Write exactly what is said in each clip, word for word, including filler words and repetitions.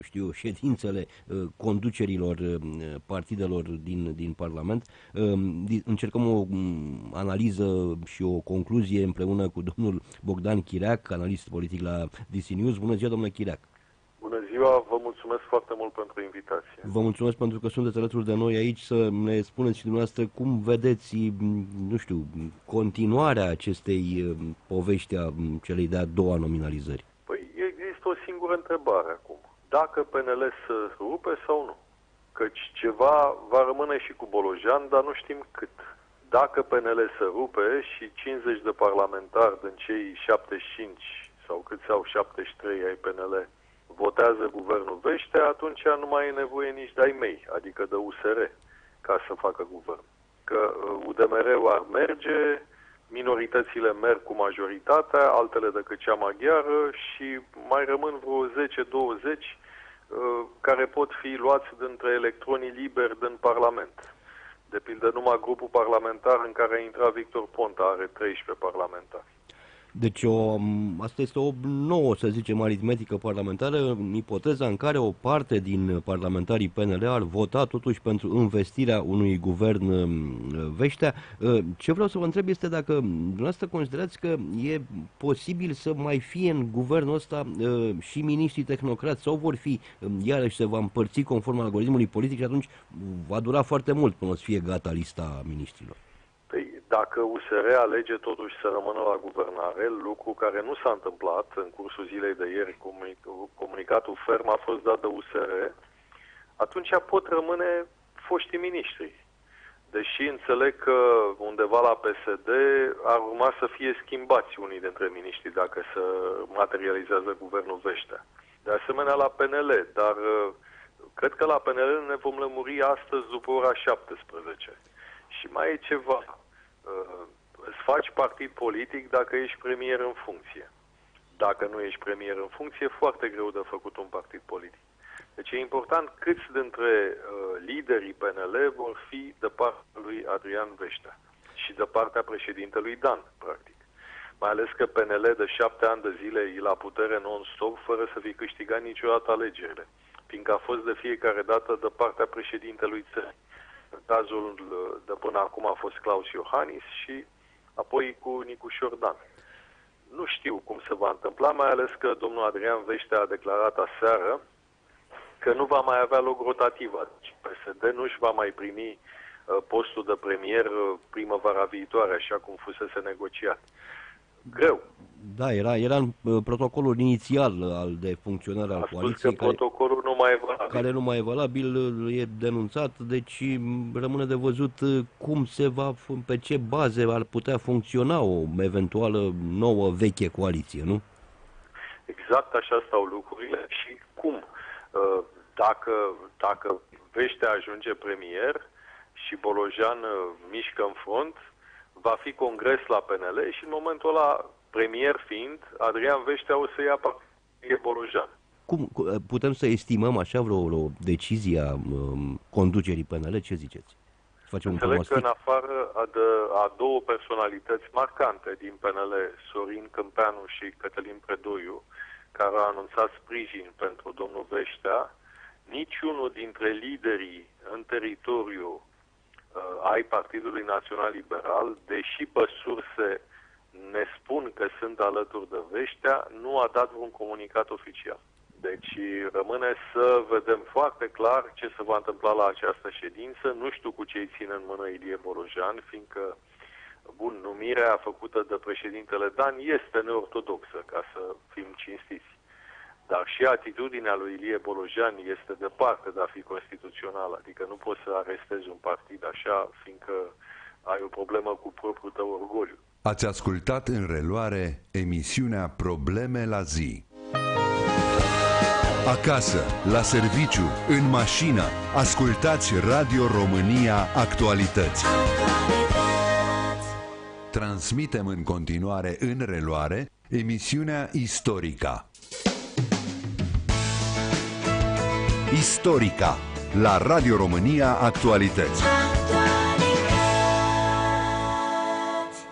știu, ședințele uh, conducerilor uh, partidelor din, din Parlament. Uh, încercăm o um, analiză și o concluzie împreună cu domnul Bogdan Chiriac, analist politic la D C News. Bună ziua, domnule Chiriac! Bună ziua, vă mulțumesc foarte mult pentru invitație. Vă mulțumesc pentru că sunteți alături de noi aici să ne spuneți și dumneavoastră cum vedeți, nu știu, continuarea acestei povești a celei de-a doua nominalizări. Păi există o singură întrebare acum. Dacă P N L se rupe sau nu? Căci ceva va rămâne și cu Bolojan, dar nu știm cât. Dacă P N L se rupe și cincizeci de parlamentari din cei șaptezeci și cinci sau câți au șaptezeci și trei ai P N L votează guvernul Veștea, atunci nu mai e nevoie nici de ai mei, adică de U S R, ca să facă guvern. Că U D M R-ul ar merge, minoritățile merg cu majoritatea, altele decât cea maghiară și mai rămân vreo zece douăzeci care pot fi luați dintre electronii liberi din Parlament. De pildă, numai grupul parlamentar în care a intrat Victor Ponta are treisprezece parlamentari. Deci o, asta este o nouă, să zicem, aritmetică parlamentară, în ipoteza în care o parte din parlamentarii P N L ar vota totuși pentru investirea unui guvern Veștea. Ce vreau să vă întreb este dacă dumneavoastră considerați că e posibil să mai fie în guvernul ăsta și miniștrii tehnocrați sau vor fi, iarăși se va împărți conform algoritmului politic și atunci va dura foarte mult până o să fie gata lista miniștrilor. Dacă U S R alege totuși să rămână la guvernare, lucru care nu s-a întâmplat în cursul zilei de ieri, comunicatul ferm a fost dat de U S R, atunci pot rămâne foștii miniștri. Deși înțeleg că undeva la P S D ar urma să fie schimbați unii dintre miniștri dacă se materializează guvernul Veștea. De asemenea la P N L, dar cred că la P N L ne vom lămuri astăzi după ora șaptesprezece. Și mai e ceva. Uh, îți faci partid politic dacă ești premier în funcție. Dacă nu ești premier în funcție, e foarte greu de făcut un partid politic. Deci e important câți dintre uh, liderii P N L vor fi de partea lui Adrian Veștea și de partea președintelui Dan, practic. Mai ales că P N L de șapte ani de zile e la putere non-stop fără să fi câștigat niciodată alegerile, fiindcă a fost de fiecare dată de partea președintelui țării. Cazul de până acum a fost Claus Iohannis și apoi cu Nicușor Dan. Nu știu cum se va întâmpla, mai ales că domnul Adrian Veștea a declarat aseară că nu va mai avea loc rotativă. Deci P S D nu își va mai primi postul de premier primăvara viitoare, așa cum fusese negociat. Greu. Da, era, era în protocolul inițial al de funcționare al coaliției. Care, protocolul nu mai e valabil. Care nu mai e valabil, e denunțat, deci rămâne de văzut cum se va, pe ce baze ar putea funcționa o eventuală nouă veche coaliție, nu? Exact așa stau lucrurile și cum. Dacă, dacă Veștea ajunge premier și Bolojan mișcă în front, va fi congres la P N L și în momentul ăla, premier fiind, Adrian Veștea o să ia partidul Bolojan. Cum putem să estimăm așa vreo, vreo decizie a um, conducerii P N L? Ce ziceți? Facem Înțeleg un că în afară a, de, a două personalități marcante din P N L, Sorin Câmpeanu și Cătălin Predoiu, care au anunțat sprijin pentru domnul Veștea, niciunul dintre liderii în teritoriu ai Partidului Național Liberal, deși pe surse ne spun că sunt alături de Veștea, nu a dat vreun comunicat oficial. Deci rămâne să vedem foarte clar ce se va întâmpla la această ședință. Nu știu cu ce îi ține în mână Ilie Bolojan, fiindcă, bun, numirea făcută de președintele Dan este neortodoxă, ca să fim cinstiți. Dar și atitudinea lui Ilie Bolojan este departe de a fi constituțională. Adică nu poți să arestezi un partid așa, fiindcă ai o problemă cu propriul tău orgoliu. Ați ascultat în reluare emisiunea Probleme la zi. Acasă, la serviciu, în mașină, ascultați Radio România Actualități. Transmitem în continuare în reluare emisiunea Istorica. Istorica, la Radio România Actualități.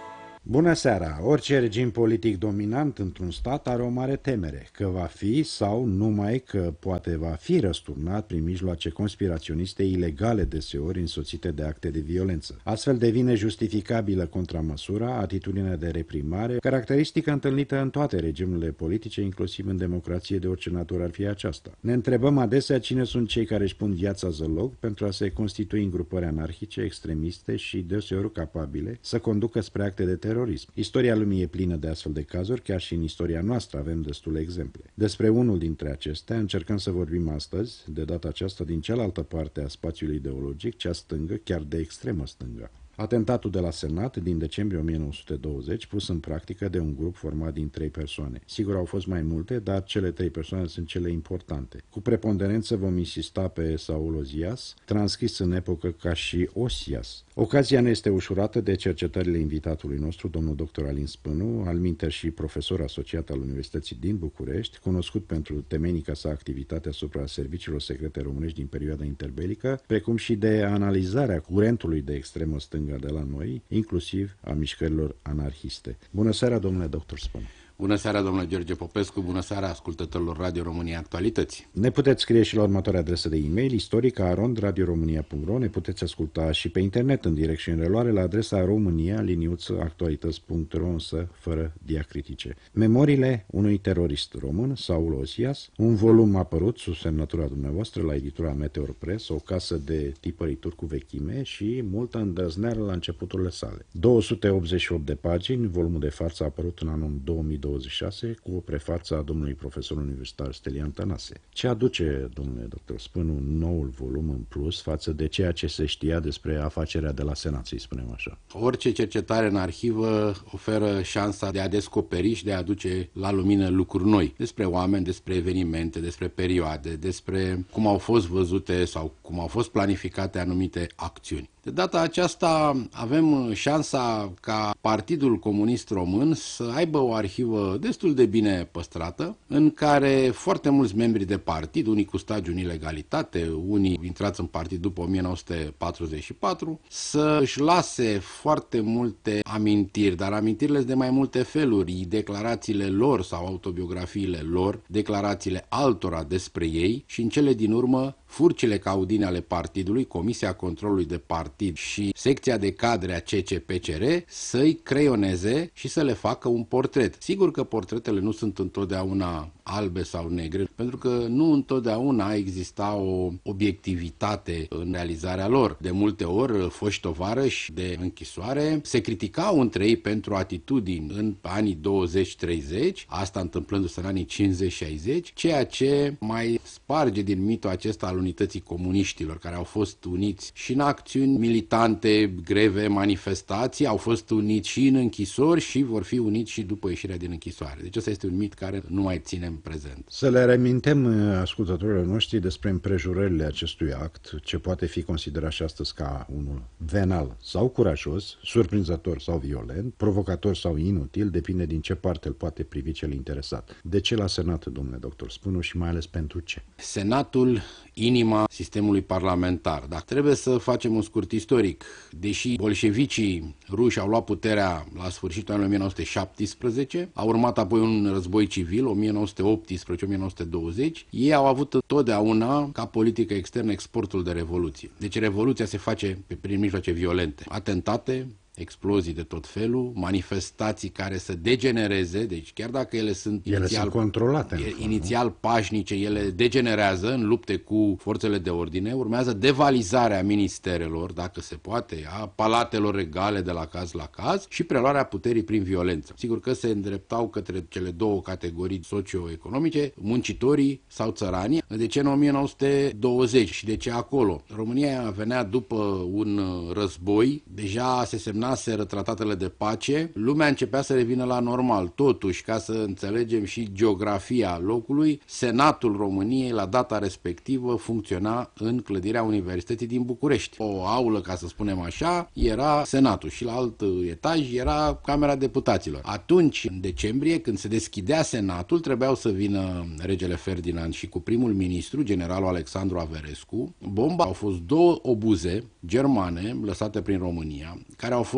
Bună seara! Orice regim politic dominant într-un stat are o mare temere, că va fi sau numai că poate va fi răsturnat prin mijloace conspiraționiste ilegale deseori însoțite de acte de violență. Astfel devine justificabilă contramăsura, atitudinea de reprimare, caracteristică întâlnită în toate regimurile politice, inclusiv în democrație de orice natură ar fi aceasta. Ne întrebăm adesea cine sunt cei care își pun viața zălog pentru a se constitui în grupări anarhice, extremiste și deseori capabile să conducă spre acte de terorism. Istoria lumii e plină de astfel de cazuri, chiar și în istoria noastră avem destule exemple. Despre unul dintre acestea încercăm să vorbim astăzi, de data aceasta din cealaltă parte a spațiului ideologic, cea stângă, chiar de extremă stângă. Atentatul de la Senat din decembrie o mie nouă sute douăzeci, pus în practică de un grup format din trei persoane. Sigur, au fost mai multe, dar cele trei persoane sunt cele importante. Cu preponderență vom insista pe Saul Ozias, transcris în epocă ca și Osias. Ocazia ne este ușurată de cercetările invitatului nostru, domnul doctor Alin Spânu, alminter și profesor asociat al Universității din București, cunoscut pentru temenica sa activitate asupra serviciilor secrete românești din perioada interbelică, precum și de analizarea curentului de extremă stângă de la noi, inclusiv a mișcărilor anarhiste. Bună seara, domnule doctor Spânu! Bună seara, domnule George Popescu, bună seara ascultătorilor Radio România Actualități. Ne puteți scrie și la următoarea adresă de e-mail, istorica arond radio românia punct ro. Ne puteți asculta și pe internet în direct și în reluare la adresa românia liniuță actualități punct ro, însă fără diacritice. Memoriile unui terorist român, Saul Osias, un volum apărut sub semnătura dumneavoastră la editura Meteor Press, o casă de tipărituri cu vechime și multă îndrăzneală la începuturile sale. două sute optzeci și opt de pagini, volumul de față a apărut în anul două mii douăzeci și șase cu o prefață a domnului profesor universitar Stelian Tănase. Ce aduce, domnule doctor Spânu, noul volum în plus față de ceea ce se știa despre afacerea de la Senat, să-i spunem așa? Orice cercetare în arhivă oferă șansa de a descoperi și de a aduce la lumină lucruri noi despre oameni, despre evenimente, despre perioade, despre cum au fost văzute sau cum au fost planificate anumite acțiuni. De data aceasta avem șansa ca Partidul Comunist Român să aibă o arhivă destul de bine păstrată, în care foarte mulți membri de partid, unii cu stagiu în ilegalitate, unii intrați în partid după o mie nouă sute patruzeci și patru, să își lase foarte multe amintiri, dar amintirile sunt de mai multe feluri, declarațiile lor sau autobiografiile lor, declarațiile altora despre ei și în cele din urmă furcile caudine ale partidului, Comisia Controlului de Partid și secția de cadre a C C P C R să-i creioneze și să le facă un portret. Sigur că portretele nu sunt întotdeauna albe sau negre, pentru că nu întotdeauna exista o obiectivitate în realizarea lor. De multe ori, foști tovarăși de închisoare se criticau între ei pentru atitudini în anii douăzeci treizeci, asta întâmplându-se în anii cincizeci șaizeci, ceea ce mai sparge din mitul acesta al unității comuniștilor, care au fost uniți și în acțiuni militante, greve, manifestații, au fost uniți și în închisori și vor fi uniți și după ieșirea din închisoare. Deci ăsta este un mit care nu mai ținem prezent. Să le reamintem ascultătorilor noștri despre împrejurările acestui act, ce poate fi considerat și astăzi ca unul venal sau curajos, surprinzător sau violent, provocator sau inutil, depinde din ce parte îl poate privi cel interesat. De ce la Senat, domnule doctor Spânu, și mai ales pentru ce? Senatul, inima sistemului parlamentar. Dar trebuie să facem un scurt istoric. Deși bolșevicii ruși au luat puterea la sfârșitul anului o mie nouă sute șaptesprezece, a urmat apoi un război civil, o mie nouă sute optsprezece - o mie nouă sute douăzeci, ei au avut totdeauna ca politică externă exportul de revoluție. Deci revoluția se face prin mijloace violente, atentate, explozii de tot felul, manifestații care să degenereze, deci chiar dacă ele sunt ele inițial, sunt controlate, inițial pașnice, ele degenerează în lupte cu forțele de ordine, urmează devalizarea ministerelor, dacă se poate, a palatelor regale de la caz la caz și preluarea puterii prin violență. Sigur că se îndreptau către cele două categorii socioeconomice, muncitorii sau țăranii. De ce în o mie nouă sute douăzeci și de ce acolo? România venea după un război, deja se semna tratatele de pace, lumea începea să revină la normal. Totuși, ca să înțelegem și geografia locului, Senatul României la data respectivă funcționa în clădirea Universității din București. O aulă, ca să spunem așa, era Senatul și la alt etaj era Camera Deputaților. Atunci, în decembrie, când se deschidea Senatul, trebuiau să vină regele Ferdinand și cu primul ministru, generalul Alexandru Averescu. Bomba au fost două obuze germane lăsate prin România, care au fost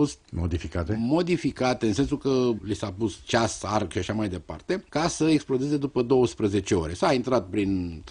fost modificate, modificate în sensul că li s-a pus ceas, arc și așa mai departe, ca să explodeze după douăsprezece ore. S-a intrat prin